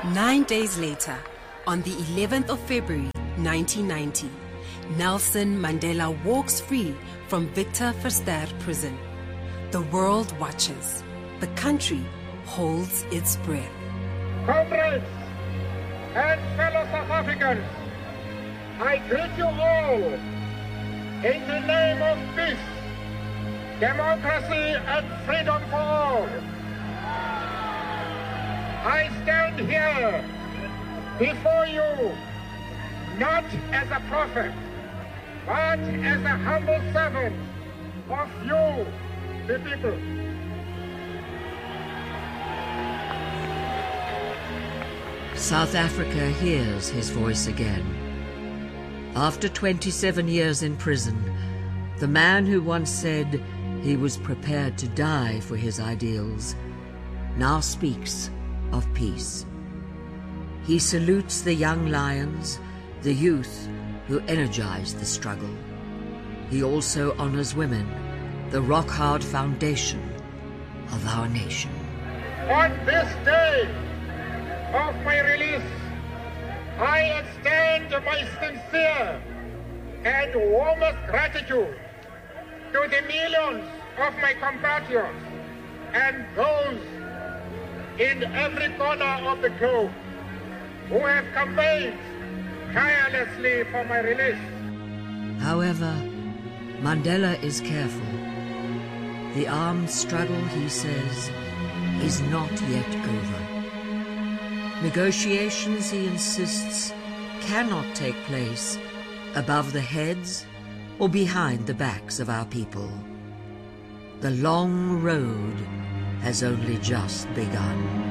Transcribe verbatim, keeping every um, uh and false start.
Nine days later, on the eleventh of February nineteen ninety, Nelson Mandela walks free from Victor Verster prison. The world watches. The country holds its breath. Comrades and fellow South Africans, I greet you all in the name of peace, democracy and freedom for all. I stand here before you not as a prophet, but as a humble servant of you, the people. South Africa hears his voice again. After twenty-seven years in prison, the man who once said he was prepared to die for his ideals now speaks of peace. He salutes the young lions, the youth who energized the struggle. He also honors women, the rock-hard foundation of our nation. On this day of my release, I extend my sincere and warmest gratitude to the millions of my compatriots and those in every corner of the globe who have campaigned tirelessly for my release. However, Mandela is careful. The armed struggle, he says, is not yet over. Negotiations, he insists, cannot take place above the heads or behind the backs of our people. The long road has only just begun.